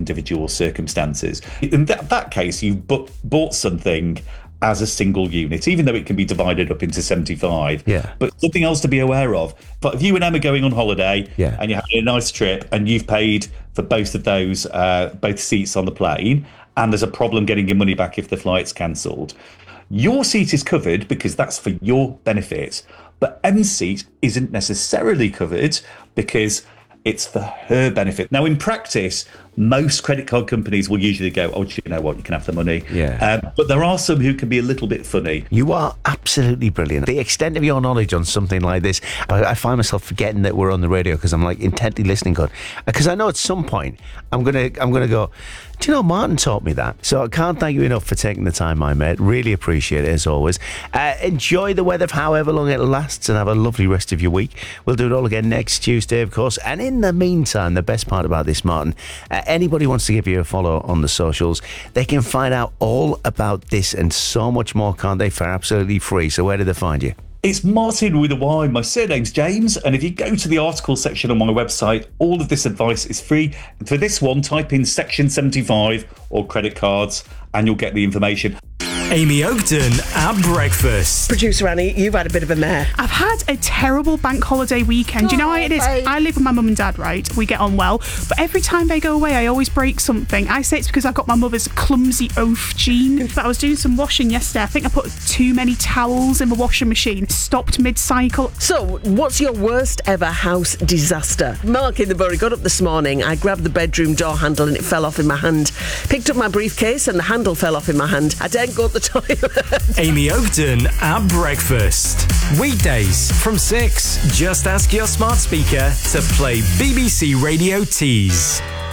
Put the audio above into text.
individual circumstances. In that case, you've bought something as a single unit, even though it can be divided up into 75. Yeah. But something else to be aware of. But if you and Emma are going on holiday Yeah. and you're having a nice trip and you've paid for both of those, both seats on the plane, and there's a problem getting your money back if the flight's cancelled, your seat is covered because that's for your benefit. But Em's seat isn't necessarily covered because it's for her benefit. Now, in practice, most credit card companies will usually go, oh, do you know what, you can have the money. Yeah. But there are some who can be a little bit funny. You are absolutely brilliant. The extent of your knowledge on something like this, I find myself forgetting that we're on the radio because I'm like intently listening, going, because I know at some point I'm gonna go, do you know, Martin taught me that. So I can't thank you enough for taking the time, my mate. Really appreciate it, as always. Enjoy the weather for however long it lasts and have a lovely rest of your week. We'll do it all again next Tuesday, of course. And in the meantime, the best part about this, Martin, anybody wants to give you a follow on the socials, they can find out all about this and so much more, can't they, for absolutely free. So where do they find you? It's Martin with a Y. My surname's James. And if you go to the article section on my website, all of this advice is free. For this one, type in section 75 or credit cards and you'll get the information. Amy Oakton at breakfast. Producer Annie, you've had a bit of a mare. I've had a terrible bank holiday weekend. You know how it is? Babe. I live with my mum and dad, right? We get on well. But every time they go away, I always break something. I say it's because I've got my mother's clumsy oaf gene. But I was doing some washing yesterday. I think I put too many towels in the washing machine. Stopped mid-cycle. So, what's your worst ever house disaster? Mark in the Bury got up this morning. I grabbed the bedroom door handle and it fell off in my hand. Picked up my briefcase and the handle fell off in my hand. I didn't go to the toilet. Amy Oakton at breakfast. Weekdays from 6. Just ask your smart speaker to play BBC Radio Tees.